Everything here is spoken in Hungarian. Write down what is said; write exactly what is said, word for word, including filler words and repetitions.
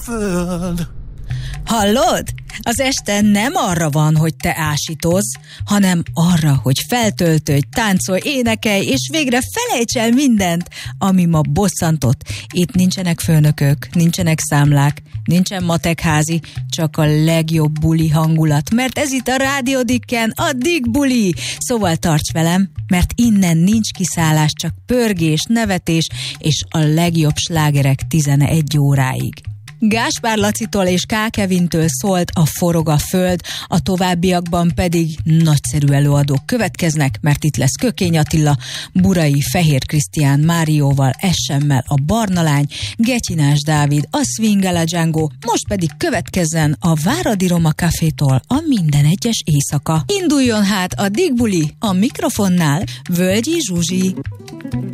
föld. Hallod? Az este nem arra van, hogy te ásítozz, hanem arra, hogy feltöltődj, táncolj, énekelj, és végre felejts el mindent, ami ma bosszantott. Itt nincsenek főnökök, nincsenek számlák, nincsen matekházi, csak a legjobb buli hangulat, mert ez itt a Rádió Dikken, a Dick Buli. Szóval tarts velem, mert innen nincs kiszállás, csak pörgés, nevetés, és a legjobb slágerek tizenegy óráig. Gáspár Lacitól és K. Kevintől szólt a Forog a föld, a továbbiakban pedig nagyszerű előadók következnek, mert itt lesz Kökény Attila, Burai Fehér Krisztián Márióval, Essemmel a Barna Lány, Getyinás Dávid, a Swingala Django, most pedig következzen a Váradi Roma Cafétól a Minden egyes éjszaka. Induljon hát a Dick Buli, a mikrofonnál Völgyi Zsuzsi.